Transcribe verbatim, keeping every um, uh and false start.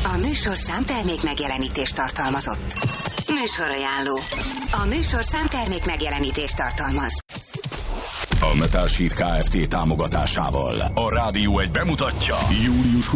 A műsorszám termék megjelenítést tartalmazott. Műsorajánló. A műsorszám termék megjelenítést tartalmaz. A Metal Sheet Kft. Támogatásával a Rádió egy bemutatja július